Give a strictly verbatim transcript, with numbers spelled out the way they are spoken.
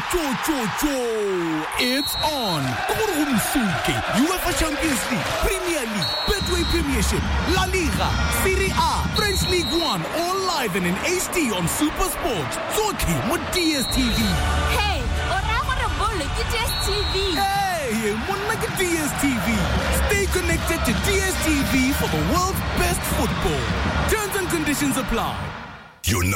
jo, jo, jo. It's on. Umsuke, UEFA Champions League, Premier League, Betway Premiership, La Liga, Serie A, French League One, all live and in H D on Super Sport. Zoki, mo D S T V. Hey, ora mo re bolo ke D S T V. Hey, mo na ke D S T V. Stay connected to D S T V for the world's best football. Terms and conditions apply. You know